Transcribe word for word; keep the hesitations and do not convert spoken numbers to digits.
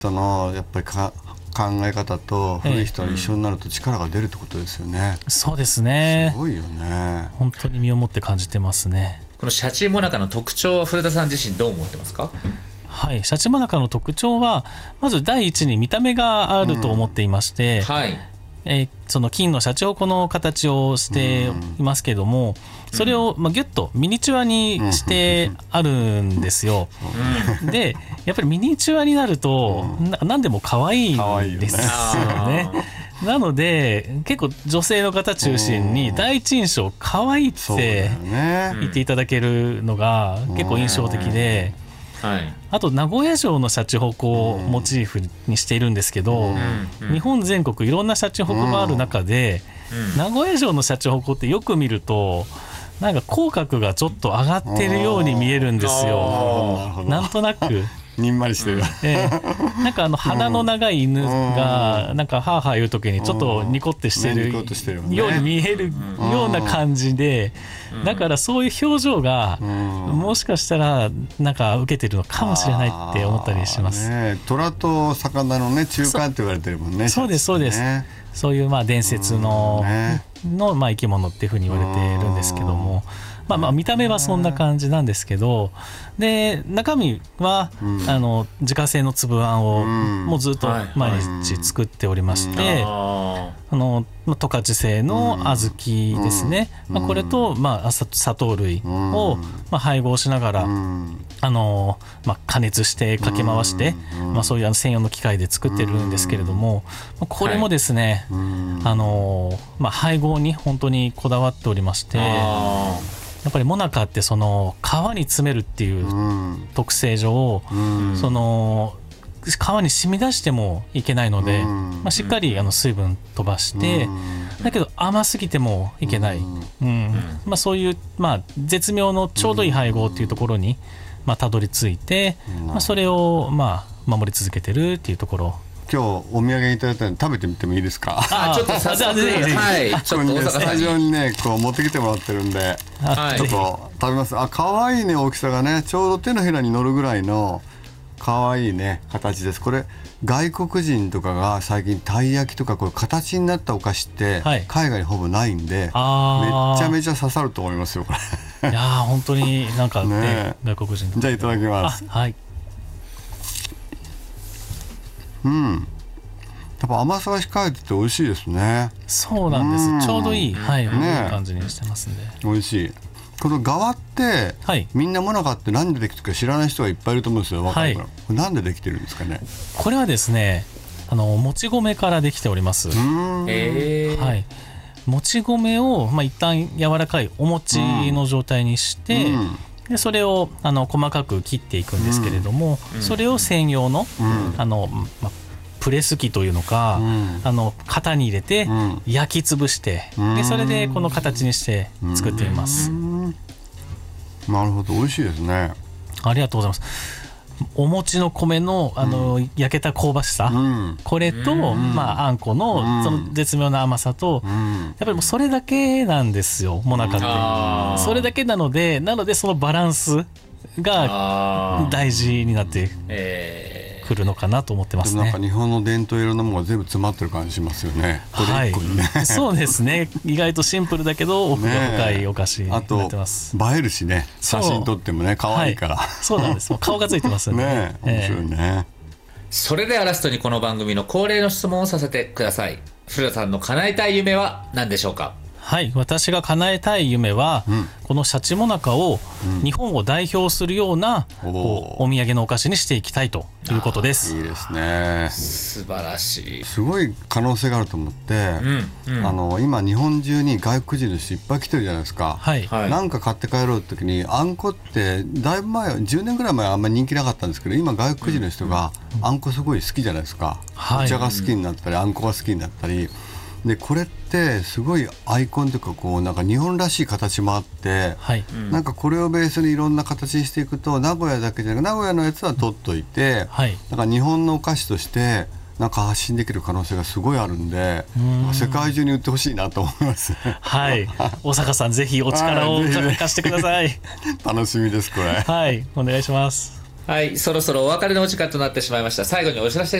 そのやっぱりか考え方と古い人が一緒になると力が出るってことですよね、 うん、そうですね。 すごいよね。 本当に身をもって感じてますね。 このシャチモナカの特徴は古田さん自身どう思ってますか？ はい、シャチモナカの特徴はまず第一に見た目があると思っていまして、うん、はい、えー、その金のシャチホコの形をしていますけども、うん、それをまあギュッとミニチュアにしてあるんですよ、うん、でやっぱりミニチュアになると、うん、な何でも可愛いんですよね。なので結構女性の方中心に第一印象可愛いって言っていただけるのが結構印象的で、はい、あと名古屋城のシャチホコをモチーフにしているんですけど、うん、日本全国いろんなシャチホコがある中で、うん、名古屋城のシャチホコってよく見るとなんか口角がちょっと上がってるように見えるんですよ。なんとなくにんまりしてる、 えー、なんかあの鼻の長い犬がなんかハーハー言う時にちょっとニコってしてるように見えるような感じで、だからそういう表情がもしかしたらなんか受けてるのかもしれないって思ったりします。 ね、虎と魚のね中間って言われてるもんね。 そうですそうです、ね、そういうまあ伝説の、ね、のまあ生き物っていうふうに言われてるんですけども、まあ、まあ見た目はそんな感じなんですけど、で中身は、うん、あの自家製の粒あんを、うん、もうずっと毎日作っておりまして、うん、あの十勝製の小豆ですね、うん、まあ、これと、まあ、砂糖類を、まあ、配合しながら、うん、あのまあ、加熱してかけ回して、うん、まあ、そういうあの専用の機械で作ってるんですけれども、うん、これもですね、はい、あのまあ、配合に本当にこだわっておりまして、やっぱりモナカってその皮に詰めるっていう特性上、うん、その皮に染み出してもいけないので、うん、まあ、しっかりあの水分飛ばして、うん、だけど甘すぎてもいけない、うんうん、まあ、そういう、まあ、絶妙のちょうどいい配合っていうところに、まあ、たどり着いて、うん、まあ、それを、まあ、守り続けてるっていうところ。今日お土産いただいたので食べてみてもいいですか？ あ、ちょっと早速、はい、ちょっと大阪スタジオにねこう持ってきてもらってるんで、はい、ちょっと食べます。あ、可愛いね、大きさがねちょうど手のひらに乗るぐらいの可愛いね形です。これ外国人とかが最近たい焼きとかこういう形になったお菓子って海外にほぼないんで、はい、めちゃめちゃ刺さると思いますよこれ。 いやー本当になんか、ねね、外国人じゃあいただきます。 はい。 うん、やっぱ甘さが控えてて美味しいですね。 そうなんです、うん、ちょうどいい、はい、ね、いい感じにしてますんで美味しい。この側って、はい、みんなモナカって何でできてるか知らない人がいっぱいいると思うんですよ。若い頃、はい、なんでできてるんですかね。 これはですね、あのもち米からできております。うーん、へー、はい、もち米を、まあ、一旦柔らかいお餅の状態にして、うん、でそれをあの細かく切っていくんですけれども、うん、それを専用の、うん、あのまあ、プレス機というのか、うん、あの型に入れて焼き潰して、うん、でそれでこの形にして作っています。うん、 なるほど、美味しいですね。 ありがとうございます。お餅の米の、あの、うん、焼けた香ばしさ、うん、これと、うん、まあ、あんこの、うん、その絶妙な甘さと、うん、やっぱりもうそれだけなんですよ、モナカって。それだけなので、なのでそのバランスが大事になってくるのかなと思ってますね。 でもなんか日本の伝統いろんなものが全部詰まってる感じしますよね。これ一個にね、 はい、そうですね。意外とシンプルだけど奥が深いお菓子になってます。 あと映えるしね、写真撮ってもね可愛いから、 はい、そうなんです。顔がついてますよね。 ね、面白いね、えー、 それではラストにこの番組の恒例の質問をさせてください。古田さんの叶えたい夢は何でしょうか？ はい、私が叶えたい夢は、うん、このシャチモナカを日本を代表するような、うん、お, お土産のお菓子にしていきたいということです。 いいですね。 素晴らしい。 すごい可能性があると思って、うんうん、あの今日本中に外国人の人いっぱい来てるじゃないですか、はい、なんか買って帰ろうって時にあんこってだいぶ前じゅうねんぐらい前はあんまり人気なかったんですけど、今外国人の人があんこすごい好きじゃないですか、うん、お茶が好きになったり、あんこが好きになったりで、これってすごいアイコンというかこうなんか日本らしい形もあって、はい、なんかこれをベースにいろんな形にしていくと名古屋だけじゃなく名古屋のやつは取っといて、はい、なんか日本のお菓子としてなんか発信できる可能性がすごいあるんで、ん世界中に売ってほしいなと思います。 はい、大阪さんぜひお力を貸してください。 楽しみですこれ。 はい、お願いします。 はい、そろそろお別れのお時間となってしまいました。最後にお知らせ